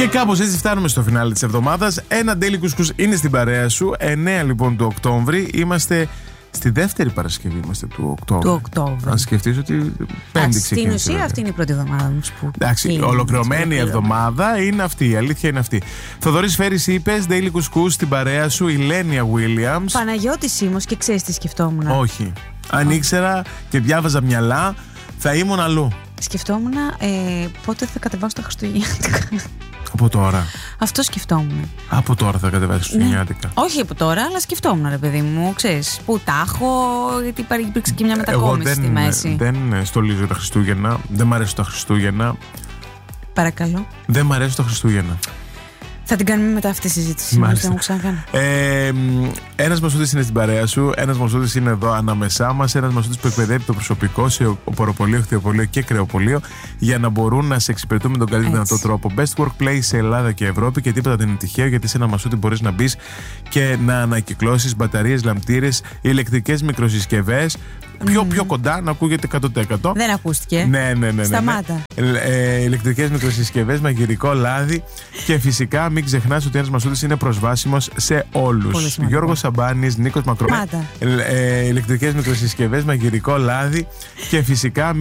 Και κάπως έτσι φτάνουμε στο φινάλε της εβδομάδας. Ένα Daily Couscous είναι στην παρέα σου. 9 λοιπόν του Οκτώβρη. Είμαστε στη δεύτερη Παρασκευή του Οκτώβρη. Αν σκεφτείς ότι Πέμπτη ξεκίνησε. Στην ουσία αυτή είναι η πρώτη εβδομάδα μου που. Εντάξει, ολοκληρωμένη εβδομάδα είναι αυτή. Η αλήθεια είναι αυτή. Θοδωρής Φέρης είπες, Daily Couscous στην παρέα σου, η Λένια Williams. Παναγιώτης Σίμος και ξέρεις τι σκεφτόμουν. Όχι. Αν ήξερα και διάβαζα μυαλά, θα ήμουν αλλού. Σκεφτόμουν πότε θα κατεβάσω τα Χριστουγεννιάτικα. Από τώρα. Αυτό σκεφτόμουν. Από τώρα θα κατεβάσει Χριστουγεννιάτικα. Όχι από τώρα, αλλά σκεφτόμουν, ρε παιδί μου. Ξέρεις, πού τα έχω, γιατί υπήρξε και μια μετακόμιση στη μέση. Δεν στολίζω τα Χριστούγεννα. Δεν μ' αρέσουν τα Χριστούγεννα. Παρακαλώ. Δεν μ' αρέσουν τα Χριστούγεννα. Θα την κάνουμε μετά αυτή τη συζήτηση. Μάλιστα. Δεν μου ξανακάνω. Ένας Μασούτης είναι στην παρέα σου. Ένας Μασούτης είναι εδώ ανάμεσά μας. Ένας Μασούτης που εκπαιδεύει το προσωπικό σε οποροπολείο, χθιοπολείο και κρεοπολείο για να μπορούν να σε εξυπηρετούν με τον καλύτερο δυνατό τρόπο. Best Workplace σε Ελλάδα και Ευρώπη και τίποτα δεν είναι τυχαίο, γιατί σε ένα Μασούτη μπορείς να μπεις και να ανακυκλώσεις μπαταρίες, λαμπτήρες, ηλεκτρικές μικροσυσκευές. Πιο κοντά να ακούγεται 100%. Δεν ακούστηκε. Ναι. Σταμάτα. Ηλεκτρικές μικροσυσκευές, μαγειρικό λάδι και φυσικά μην ξεχνάς ότι ένας Μασούτης είναι προσβάσιμος σε όλους. Γιώργος Σαμπάνης, Νίκος Μακρομέτης. Ηλεκτρικές μικροσυσκευές, μαγειρικό λάδι και φυσικά